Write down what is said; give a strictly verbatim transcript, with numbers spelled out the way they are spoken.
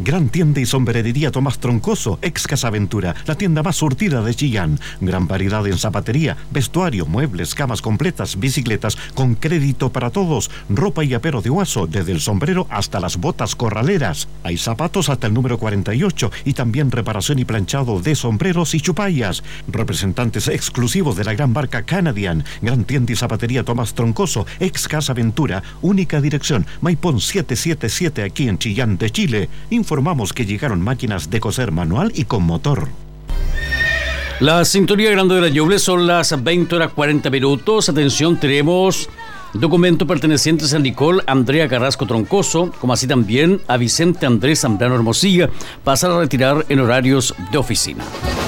Gran tienda y sombrerería Tomás Troncoso, ex Casa Aventura, la tienda más surtida de Chillán. Gran variedad en zapatería, vestuario, muebles, camas completas, bicicletas, con crédito para todos, ropa y apero de Huaso, desde el sombrero hasta las botas corraleras. Hay zapatos hasta el número cuarenta y ocho y también reparación y planchado de sombreros y chupallas. Representantes exclusivos de la gran marca Canadian. Gran tienda y zapatería Tomás Troncoso, ex Casa Aventura, única dirección, Maipón setecientos setenta y siete aquí en Chillán de Chile. Informamos que llegaron máquinas de coser manual y con motor. La sintonía grande de la Ñuble son las veinte horas cuarenta minutos. Atención, tenemos documento perteneciente a San Nicol, Andrea Carrasco Troncoso, como así también a Vicente Andrés Zambrano Hermosilla, pasar a retirar en horarios de oficina.